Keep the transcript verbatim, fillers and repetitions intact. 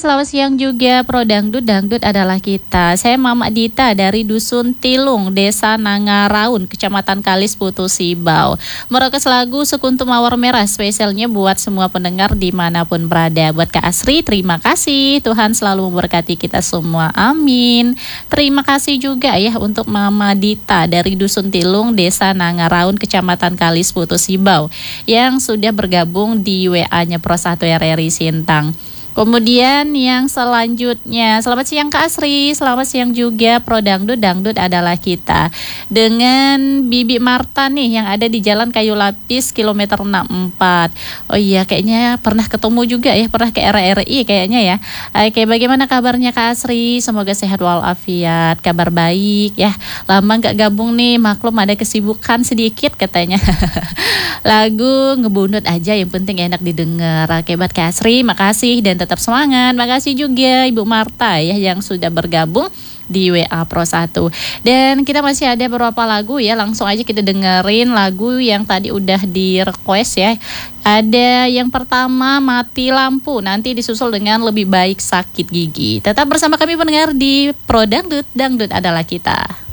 selamat siang juga Pro Dangdut, Dangdut adalah kita. Saya Mama Dita dari Dusun Tilung, Desa Nangaraun, Kecamatan Kalis, Putu Sibau. Meroket lagu Sekuntum Mawar Merah spesialnya buat semua pendengar dimanapun berada. Buat Kak Asri, terima kasih. Tuhan selalu memberkati kita semua. Amin. Terima kasih juga ya untuk Mama Dita dari Dusun Tilung, Desa Nangaraun, Kecamatan Kalis, Putu Sibau yang sudah bergabung di W A-nya Pro satu R R I Sintang. Kemudian yang selanjutnya, selamat siang Kak Asri, selamat siang juga Pro Dangdut, Dangdut adalah kita. Dengan Bibi Marta nih yang ada di Jalan Kayu Lapis kilometer enam puluh empat. Oh iya, kayaknya pernah ketemu juga ya, pernah ke R R I kayaknya ya. Oke, bagaimana kabarnya Kak Asri? Semoga sehat walafiat, kabar baik ya. Lama gak gabung nih, maklum ada kesibukan sedikit katanya. Lagu ngebunut aja, yang penting enak didengar. Oke, buat Kak Asri, makasih dan tetap semangat. Makasih juga Ibu Marta ya yang sudah bergabung di W A Pro satu. Dan kita masih ada beberapa lagu ya, langsung aja kita dengerin lagu yang tadi udah di request ya. Ada yang pertama Mati Lampu, nanti disusul dengan Lebih Baik Sakit Gigi. Tetap bersama kami pendengar di Pro Dangdut, Dangdut adalah kita.